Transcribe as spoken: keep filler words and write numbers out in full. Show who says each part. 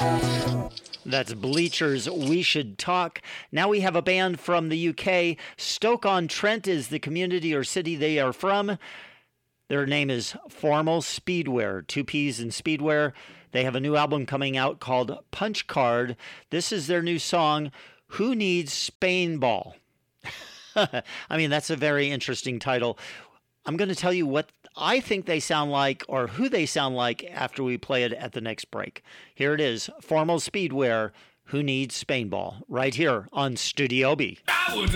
Speaker 1: That's Bleachers' We Should Talk. Now we have a band from the U K. Stoke-on-Trent is the community or city they are from. Their name is Formal Speedwear, two P's in Speedwear. They have a new album coming out called Punch Card. This is their new song, Who Needs Spain Ball? I mean, that's a very interesting title. I'm going to tell you what I think they sound like or who they sound like after we play it at the next break. Here it is, Formal Speedwear, Who Needs Spain Ball, right here on Studio B.
Speaker 2: I was